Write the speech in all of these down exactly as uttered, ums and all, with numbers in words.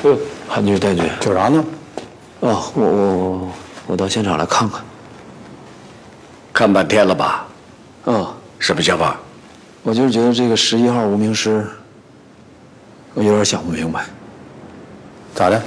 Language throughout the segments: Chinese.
哟，韩局、戴局， 叫啥呢？ 哦，我我我我到现场来看看。 看半天了吧？ 哦， 什么想法？ 我就是觉得这个十一号无名尸，我有点想不明白， 咋的？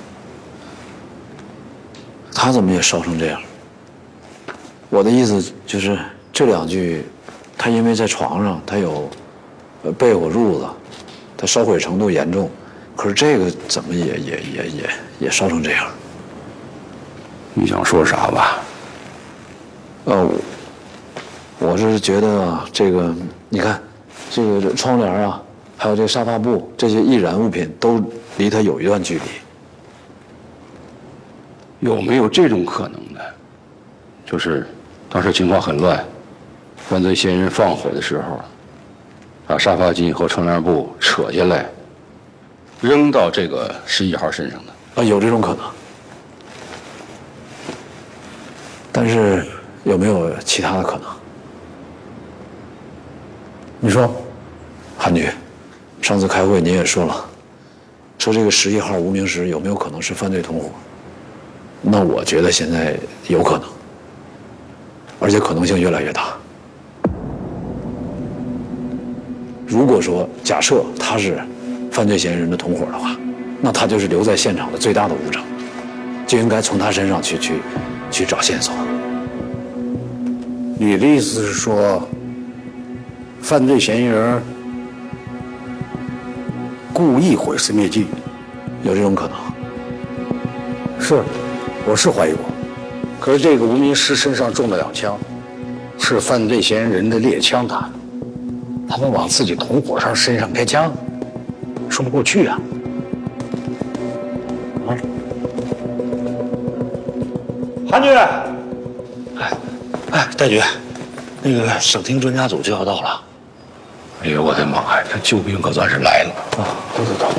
他怎么也烧成这样？我的意思就是这两具，他因为在床上，他有呃被火褥子，他烧毁程度严重，可是这个怎么也也也也也烧成这样？ 你想说啥吧？ 呃，我是觉得这个，你看，这个窗帘啊，还有这个沙发布这些易燃物品都离他有一段距离。 有没有这种可能呢？就是当时情况很乱，犯罪嫌疑人放火的时候，把沙发巾和窗帘布扯下来，扔到这个十一号身上的。 啊，有这种可能。但是有没有其他的可能？你说，韩局，上次开会您也说了，说这个十一号无名尸有没有可能是犯罪同伙？那我觉得现在有可能，而且可能性越来越大。如果说假设他是犯罪嫌疑人的同伙的话，那他就是留在现场的最大的物证，就应该从他身上去去去找线索。 你的意思是说，犯罪嫌疑人故意毁尸灭迹？ 有这种可能？ 是，我是怀疑过。可是这个无名尸身上中了两枪，是犯罪嫌疑人的猎枪打的，他们往自己同伙上身上开枪，说不过去啊。啊，韩局，哎哎，戴局，那个省厅专家组就要到了。 哎呦我的妈呀，这救兵可算是来了啊！ 走走走。